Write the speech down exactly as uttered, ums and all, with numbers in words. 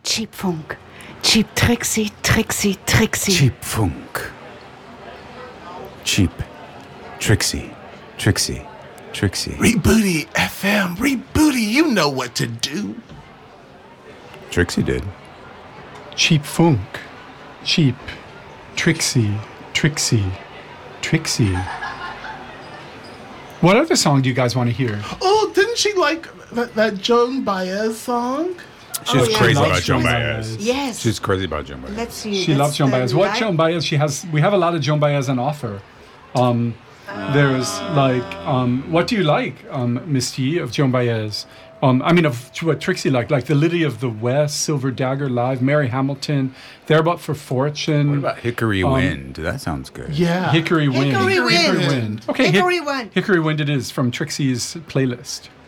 Cheap Funk. Cheap Trixie, Trixie, Trixie. Cheap Funk. Cheap Trixie, Trixie, Trixie. Rebooty F M, Rebooty, you know what to do. Trixie did. Cheap Funk. Cheap. Trixie. Trixie. Trixie. What other song do you guys want to hear? Oh, didn't she like that, that Joan Baez song? She's Oh, yeah. crazy Loves about Joan Joan Baez. Baez. Yes. She's crazy about Joan Baez. Let's see. She that's loves Joan the Baez. What live- Joan Baez? She has. We have a lot of Joan Baez on offer. Um, there's like, um, what do you like, um, Misty, of Joan Baez? Um, I mean, of what Trixie liked, like the Lily of the West, Silver Dagger Live, Mary Hamilton, Thereabout for Fortune. What about Hickory Um, Wind? That sounds good. Yeah. Hickory Wind? Hickory Hickory Wind. Wind. Okay, Hic- Hickory Wind. Hickory Wind. It is from Trixie's playlist.